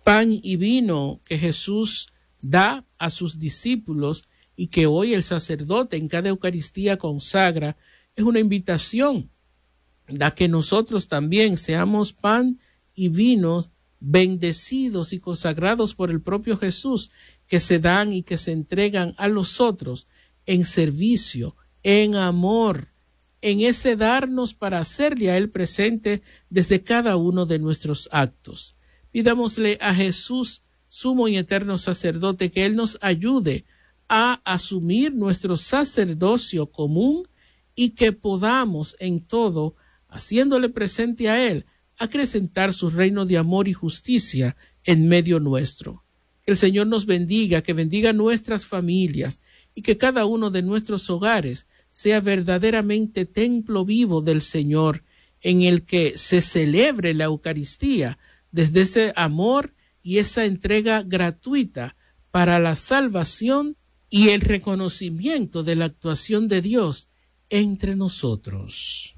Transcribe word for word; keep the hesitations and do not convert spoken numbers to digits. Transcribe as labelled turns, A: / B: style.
A: pan y vino que Jesús da a sus discípulos y que hoy el sacerdote en cada Eucaristía consagra, es una invitación a que nosotros también seamos pan y vino bendecidos y consagrados por el propio Jesús, que se dan y que se entregan a los otros en servicio, en amor, en ese darnos para hacerle a Él presente desde cada uno de nuestros actos. Pidámosle a Jesús, sumo y eterno sacerdote, que Él nos ayude a asumir nuestro sacerdocio común y que podamos en todo, haciéndole presente a Él, acrecentar su reino de amor y justicia en medio nuestro. Que el Señor nos bendiga, que bendiga nuestras familias y que cada uno de nuestros hogares sea verdaderamente templo vivo del Señor, en el que se celebre la Eucaristía desde ese amor y esa entrega gratuita para la salvación y el reconocimiento de la actuación de Dios entre nosotros.